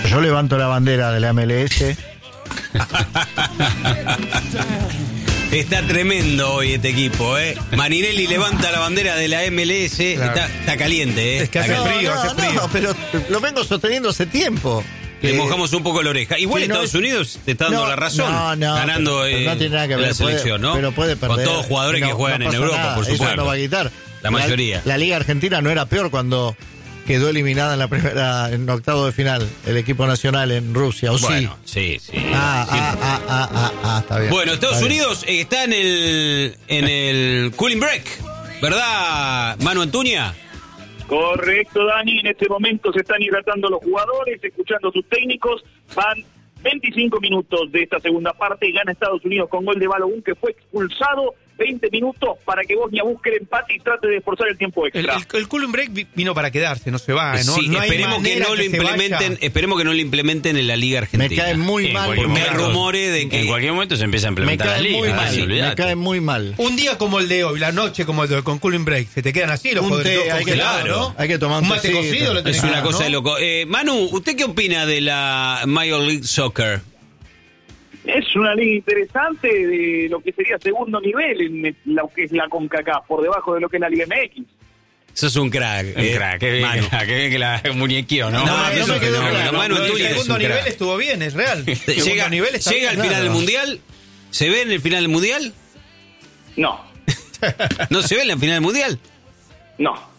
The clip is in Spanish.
Yo levanto la bandera de la MLS. Está tremendo hoy este equipo, ¿eh? Maninelli levanta la bandera de la MLS. Claro. Está caliente, ¿eh? Es que hace frío, hace frío. No, pero lo vengo sosteniendo hace tiempo. Le mojamos un poco la oreja. Igual Sí, no Estados es- Unidos te está dando la razón. Ganando pero no tiene nada que ver, la selección, ¿no? Pero puede perder. Con todos jugadores que juegan en pasa Europa, nada, por eso supuesto. no va a quitar. La mayoría. La Liga Argentina no era peor cuando quedó eliminada en octavo de final el equipo nacional en Rusia, ¿o Bueno, sí? sí. Está bien. Bueno, Estados Está bien. Unidos está en el cooling break, ¿verdad, Manu Antuña? Correcto, Dani. En este momento se están hidratando los jugadores, escuchando a sus técnicos. Van 25 minutos de esta segunda parte. Gana Estados Unidos con gol de Balogun, que fue expulsado. 20 minutos para que Bosnia busque el empate y trate de esforzar el tiempo extra. El cooling break vino para quedarse, no se va. No, Sí, no hay esperemos que manera no lo se vaya. implementen. Esperemos que no lo implementen en la Liga Argentina. Me cae muy mal. cualquier Porque hay momento. rumores de que En cualquier momento se empieza a Me implementar la cae liga. muy Dani, mal. Me olvídate. cae muy mal. Un día como el de hoy, la noche como el de hoy, con cooling break, se te quedan así los Un jugadores té, todos hay que- congelados, claro, ¿no? hay que tomar un mate tecito. cocido. lo tenés es que una dar, cosa ¿no? de loco. Manu, ¿usted qué opina de la Major League Soccer? Es una liga interesante de lo que sería segundo nivel en lo que es la CONCACAF, por debajo de lo que es la Liga MX. Sos un crack. Un crack, qué bien, Manu. qué bien que la muñequeó, ¿no? No, no eso me quedó no, claro. Manu Lo del Antuña es segundo un nivel crack. estuvo bien, es real. El Llega, segundo nivel está llega al bien, final del claro. Mundial. ¿Se ve en el final del Mundial? No, ¿No se ve en la final del Mundial? no.